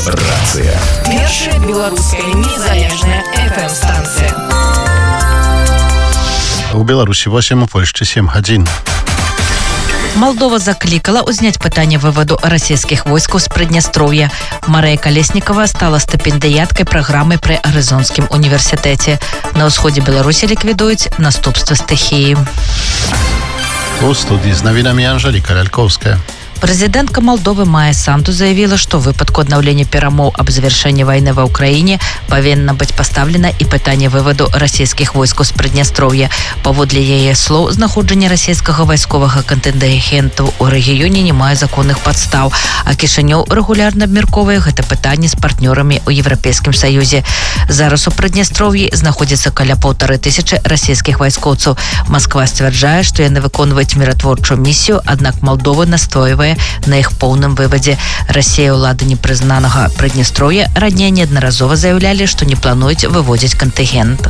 Радыё-рацыя. Першая беларуская незалежная FM-станцыя. У Беларусі 8, у Польшчы 7 гадзін. Молдова закликала узнять пытание выводу российских войск с Приднестровья. Мария Колесникова стала стипендиаткой программы при Аризонском университете. На усходе Беларуси ликвидуют наступства стихии. У студии с новинами Анжелика Ляльковская. Президентка Молдовы Майя Санду заявила, что в выпадку обновления перамоў об завершении войны в Украине повинно быть поставлено и пытание выводу российских войск с Приднестровья. Паводле яе слов, знаходжанне российского войскового контингенту у регионе не мае законных подстав, а Кишинёў регулярно абмяркоўвае гэта пытанне с партнерами у Европейском Союзе. Зараз у Приднестровье находится каля 1500 российских войскоўцаў. Москва сцвярджае, что яны выконваюць миротворчую миссию, однако Молдова настойвае на их полном выводе. Россия улады непризнанного Приднестровья ранее неодноразово заявляли, что не плануют выводить контингент.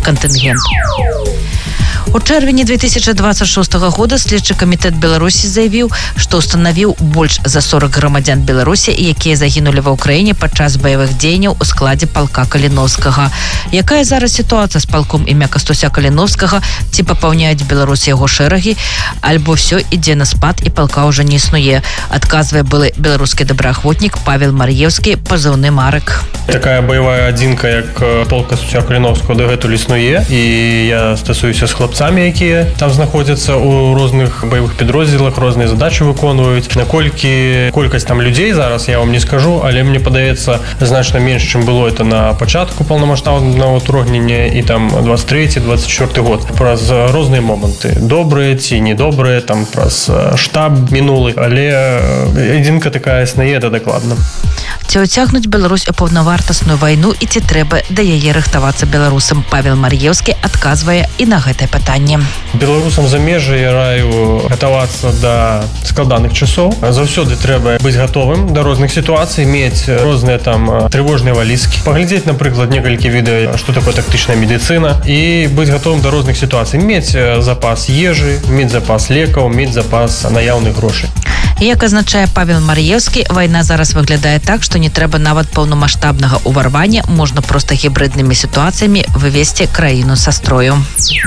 У чэрвені 2026 года следчы камітэт Беларусі заявіў, што ўстанавіў больш за 40 грамадзян Беларусі, якія загінулі ва Ўкраіне падчас баявых дзеянняў у складзе палка Каліновскага. Якая зараз сітуацыя з палком імя Кастуся Каліновскага? Ці папаўняюць Беларусі яго шэрагі? Альбо ўсё ідзе на спад і палка ўжо не існуе? Адказвае былы беларускі добраахвотнік Павел Мар'еўскі, пазыўны Марык. Такая баявая адзінка, як полк Кастуся Каліновскага, дагэтуль існуе, і я стасуюся з хлопцамі, якія там знаходзяцца у розных баявых підроздзелах, розныя задачы выконваюць. Наколькі колькасць там людзей зараз, я вам не скажу, але мне падаецца значна менш, чым было это на пачатку паўнамаштабнага ўторгнення і там 23-24 год. Праз розныя моманты. Добрыя ці недобрыя, там праз штаб мінулы, але адзінка такая існуе, да дакладна. Ці ўцягнуць Беларусь у паўнавартасную вайну і ці трэба да яе рыхтавацца беларусам? Павел Мар'еўскі адказвае і на гэтае пытанне. Беларусам за межы я раю гатавацца да складаных часоў. Заўсёды трэба быць гатовым да розных сітуацый, мець розныя там трывожныя валізкі, паглядзець, напрыклад, некалькі відэо, што такое тактычная медыцына, і быць гатовым да розных сітуацый, мець запас ежы, мець запас лекаў, мець запас наяўных грошай. Як азначае Павел Мар'еўскі, вайна зараз выглядае так, што не трэба нават паўнамаштабнага ўварвання, можна проста гібриднымі сітуацыямі вывесці краіну са строю.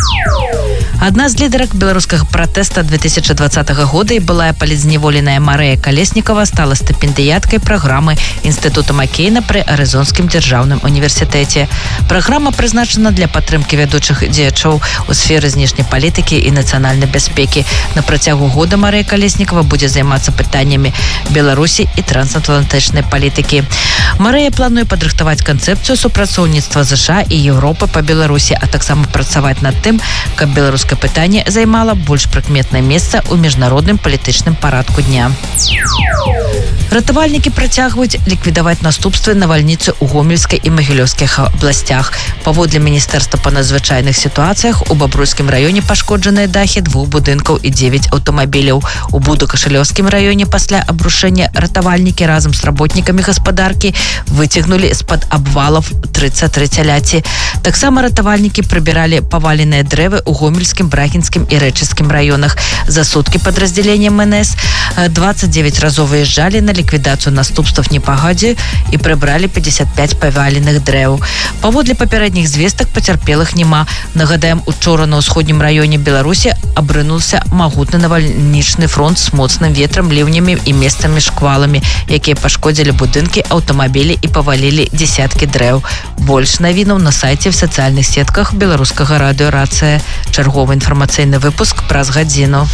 Адна з лідарак беларускага пратэста 2020 года і былая палізневоленая Марыя Калеснікова стала стипендіяткай праграмы Інстытута Маккейна пры Аризонскім дзяржаўным універсітэце. Праграма прызначана для падтрымкі вядучых дзеячоў у сферы знешняй палітыкі і нацыянальнай бяспекі. На працягу года Марыя Калеснікова будзе займацца пытаннямі Беларусі і трансатлантычнай палітыкі. Марыя плануе падрыхтаваць канцэпцыю супрацоўніцтва ЗША і Еўропы па Беларусі, а таксама працаваць над тым, каб беларускае пытанне займала больш прыкметнае месца ў міжнародным палітычным парадку дня. Ратавальнікі працягваюць ліквідаваць наступствы навальніцы ў Гомельскай і Магілёўскіх абласцях. Паводле Міністэрства па надзвычайных сітуацыях у Бабруйскім раёне пашкоджаныя дахі 2 будынкаў і 9 аўтамабіляў. У Будо-Кашылёўскім раёне пасля абрушэння ратавальнікі разам з работнікамі гаспадаркі выцягнулі з-пад абвалаў 33 цяляці. Таксама ратавальнікі прыбіралі паваленыя дрэвы ў Гомельскім, Брагінскім і Рэчыцкім раёнах. За суткі падраздзяленнем МНС 29 разоў выязджалі на ліквідацыю наступстваў непагадзе і прыбралі 55 паваленых дрэў. Паводле папярэдніх звестак пацярпелых няма. Нагадаем, учора на ўсходнім раёне Беларусі абрынуўся магутны навальнічны фронт з моцным ветрам, ліўнямі і месцамі шкваламі, якія пашкодзілі будынкі, аўтамабілі і павалілі дзесяткі дрэў. Больш навінаў на сайце в сацыяльных сетках беларускага радыё-рацыя. Чарговы інфармацыйны выпуск праз гадзіну.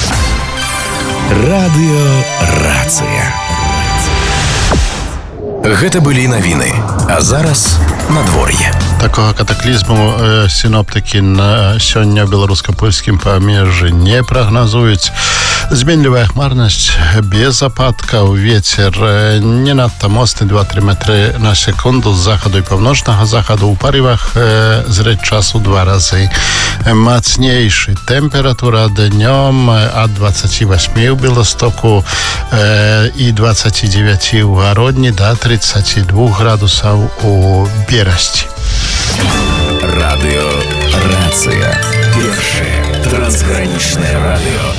Радыё-рацыя. Гэта былі навіны, а зараз надвор'е. Такога катаклізму сіноптыкі на сёння беларуска-польскім памежжы не прагназуюць. Зменлівая хмарнасць без ападкаў, вецер не надта моцны 2-3 метры на секунду з захаду і паўночнага захаду, у парывах зрэч часу 2 разы мацнейшы. Тэмпература днём ад 28 у Беластоку і 29 у Гародні да 32 градусаў у Берасці. Радыё-рацыя. Першае трансгранічнае радыё.